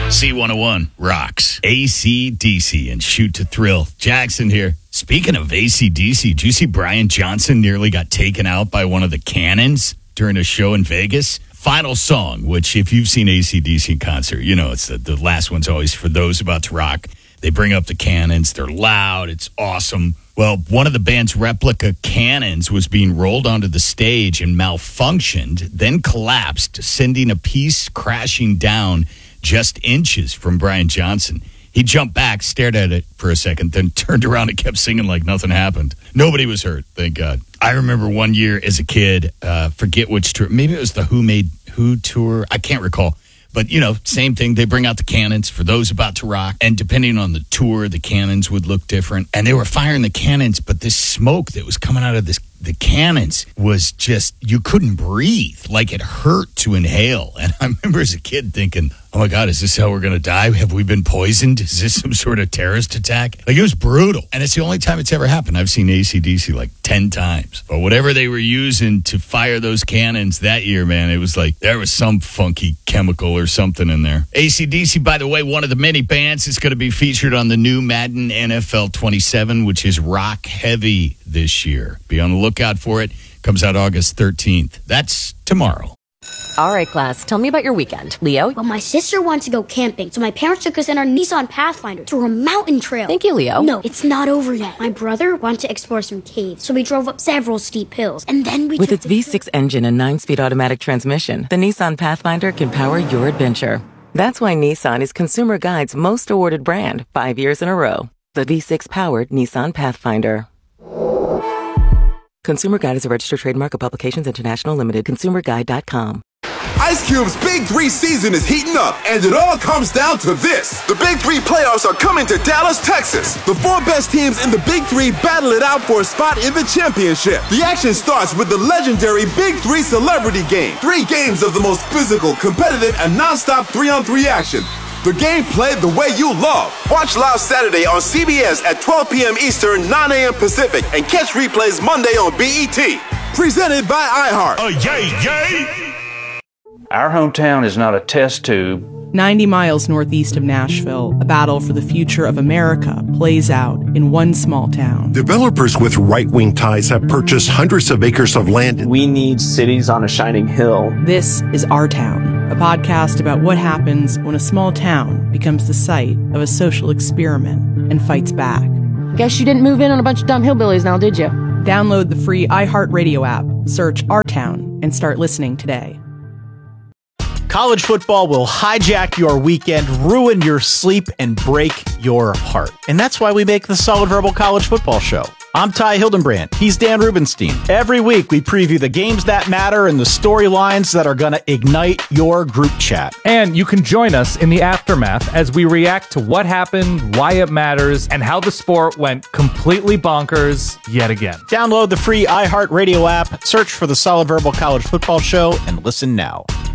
C101 rocks. AC/DC and Shoot to Thrill. Jackson here. Speaking of AC/DC, did you see Brian Johnson nearly got taken out by one of the cannons during a show in Vegas? Final song, which if you've seen AC/DC in concert, you know it's the last one's always for those about to rock. They bring up the cannons. They're loud. It's awesome. Well, one of the band's replica cannons was being rolled onto the stage and malfunctioned, then collapsed, sending a piece crashing down just inches from Brian Johnson. He jumped back, stared at it for a second, then turned around and kept singing like nothing happened. Nobody was hurt, thank God. I remember one year as a kid, forget which tour, maybe it was the Who Made Who tour, I can't recall. But, you know, same thing. They bring out the cannons for those about to rock. And depending on the tour, the cannons would look different. And they were firing the cannons, but this smoke that was coming out of the cannons was just, you couldn't breathe. Like it hurt to inhale. And I remember as a kid thinking, oh my God, is this how we're going to die? Have we been poisoned? Is this some sort of terrorist attack? Like it was brutal. And it's the only time it's ever happened. I've seen AC/DC like 10 times. But whatever they were using to fire those cannons that year, man, it was like there was some funky chemical or something in there. AC/DC, by the way, one of the many bands is going to be featured on the new Madden NFL 27, which is rock heavy this year. Be on the lookout for it. Comes out August 13th. That's tomorrow. All right, class, tell me about your weekend. Leo? Well, my sister wants to go camping, so my parents took us in our Nissan Pathfinder through a mountain trail. Thank you, Leo. No, it's not over yet. My brother wanted to explore some caves, so we drove up several steep hills, and then we With its V6 engine and 9-speed automatic transmission, the Nissan Pathfinder can power your adventure. That's why Nissan is Consumer Guide's most awarded brand 5 years in a row. The V6-powered Nissan Pathfinder. Consumer Guide is a registered trademark of Publications International Limited. ConsumerGuide.com. Ice Cube's Big 3 season is heating up, and it all comes down to this. The Big 3 playoffs are coming to Dallas, Texas. The 4 best teams in the Big 3 battle it out for a spot in the championship. The action starts with the legendary Big 3 Celebrity Game. 3 games of the most physical, competitive, and non-stop 3-on-3 action. The game played the way you love. Watch live Saturday on CBS at 12 p.m. Eastern, 9 a.m. Pacific, and catch replays Monday on BET. Presented by iHeart. Yay! Our hometown is not a test tube. 90 miles northeast of Nashville, a battle for the future of America plays out in one small town. Developers with right-wing ties have purchased hundreds of acres of land. We need cities on a shining hill. This is Our Town, a podcast about what happens when a small town becomes the site of a social experiment and fights back. Guess you didn't move in on a bunch of dumb hillbillies now, did you? Download the free iHeartRadio app, search Our Town, and start listening today. College football will hijack your weekend, ruin your sleep, and break your heart. And that's why we make the Solid Verbal College Football Show. I'm Ty Hildenbrand. He's Dan Rubenstein. Every week, we preview the games that matter and the storylines that are going to ignite your group chat. And you can join us in the aftermath as we react to what happened, why it matters, and how the sport went completely bonkers yet again. Download the free iHeartRadio app, search for the Solid Verbal College Football Show, and listen now.